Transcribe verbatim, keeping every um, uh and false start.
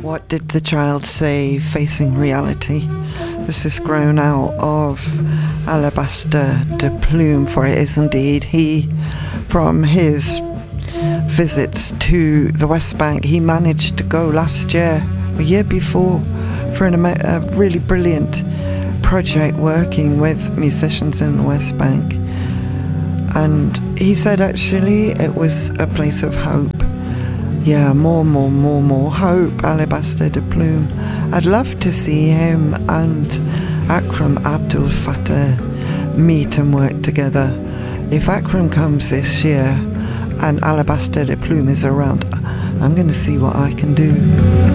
What did the child say facing reality? This is grown out of Alabaster de Plume, for it is indeed he. From his visits to the West Bank, he managed to go last year, a year before, for an, a really brilliant project working with musicians in the West Bank. And he said actually it was a place of hope. Yeah, more, more, more, more hope, Alabaster de Plume. I'd love to see him and Akram Abdul Fattah meet and work together. If Akram comes this year and Alabaster de Plume is around, I'm going to see what I can do.